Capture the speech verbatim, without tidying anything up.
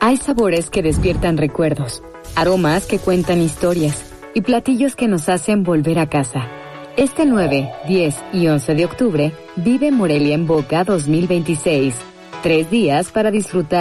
Hay sabores que despiertan recuerdos, aromas que cuentan historias y platillos que nos hacen volver a casa. Este nueve, diez y once de octubre, vive Morelia en Boca dos mil veintiséis. Tres días para disfrutar